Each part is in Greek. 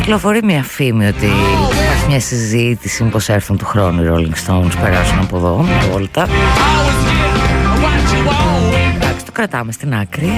Κυκλοφορεί μια φήμη ότι υπάρχει μια συζήτηση μήπως έρθουν του χρόνου οι Rolling Stones, περάσουν από εδώ μια βόλτα. Εντάξει, το κρατάμε στην άκρη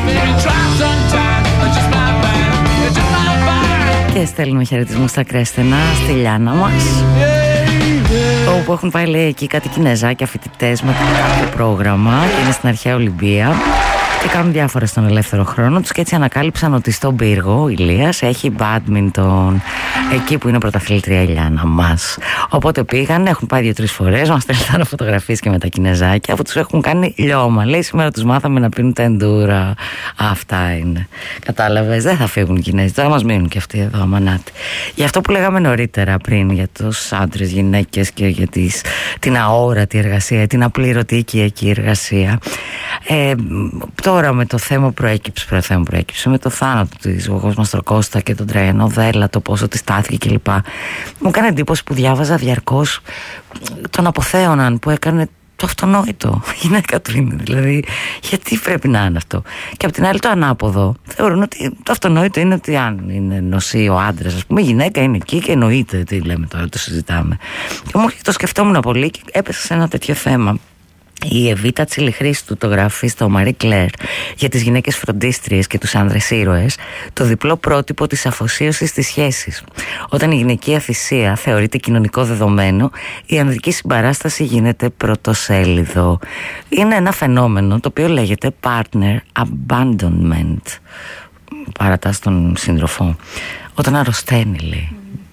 και στέλνουμε χαιρετισμούς στα Κρέστενα, στη Λιάνα μας, όπου έχουν πάει, λέει, εκεί κάτι Κινεζάκια φοιτητές με κάποιο πρόγραμμα και είναι στην αρχαία Ολυμπία και κάνουν διάφορα στον ελεύθερο χρόνο τους, και έτσι ανακάλυψαν ότι στον πύργο Ηλίας έχει μπάντμιντον, εκεί που είναι πρωταθλήτρια η Λιάνα μας. Οπότε πήγαν, έχουν πάει 2-3 φορές, μας στέλνουν φωτογραφίες και με τα Κινεζάκια που τους έχουν κάνει λιώμα. Λέει, σήμερα τους μάθαμε να πίνουν τα εντούρα. Αυτά είναι. Κατάλαβες, δεν θα φύγουν οι Κινέζοι, τώρα μας μείνουν και αυτοί εδώ, αμανάτι. Για αυτό που λέγαμε νωρίτερα πριν, για τους άντρες, γυναίκες και για την αόρατη εργασία, την απλήρωτη οικιακή εργασία. Τώρα με το θέμα προέκυψε, με το θάνατο της Γογός Μαστροκώστα και τον Τραϊανό Δέλλα, το πόσο τη στάθηκε κλπ. Μου έκανε εντύπωση που διάβαζα διαρκώς τον αποθέωναν που έκανε το αυτονόητο. Η γυναίκα του είναι, δηλαδή, γιατί πρέπει να είναι αυτό. Και απ' την άλλη το ανάποδο. Θεωρούν ότι το αυτονόητο είναι ότι αν είναι νοσή ο άντρας, ας πούμε, η γυναίκα είναι εκεί και εννοείται, τι λέμε τώρα, το συζητάμε. Και μου το σκεφτόμουν πολύ και έπεσα σε ένα τέτοιο θέμα. Η Εβίτα Τσιλιχρίστου το γράφει στο Μαρί Κλέρ για τις γυναίκες φροντίστριες και τους άνδρες ήρωες, το διπλό πρότυπο της αφοσίωσης στις σχέσεις. Όταν η γυναικεία θυσία θεωρείται κοινωνικό δεδομένο, η ανδρική συμπαράσταση γίνεται πρωτοσέλιδο. Είναι ένα φαινόμενο το οποίο λέγεται partner abandonment. Παρατάς τον σύντροφο. Όταν αρρωσταίνει, λέει.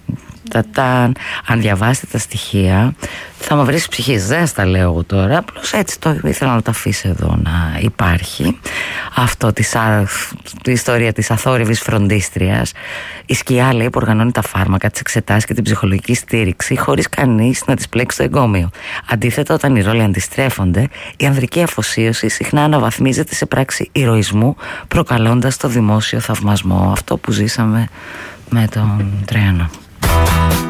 Αν διαβάσετε τα στοιχεία θα με βρεις ψυχής, δεν στα λέω εγώ τώρα, απλώς έτσι το ήθελα να το αφήσω εδώ να υπάρχει αυτό τη ιστορία της αθόρυβης φροντίστριας, η σκιά, λέει, που οργανώνει τα φάρμακα, τις εξετάσεις και την ψυχολογική στήριξη χωρίς κανείς να της πλέξει το εγκόμιο. Αντίθετα, όταν οι ρόλοι αντιστρέφονται, η ανδρική αφοσίωση συχνά αναβαθμίζεται σε πράξη ηρωισμού, προκαλώντας το δημόσιο θαυμασμό, αυτό που ζήσαμε με τον Τραϊανό.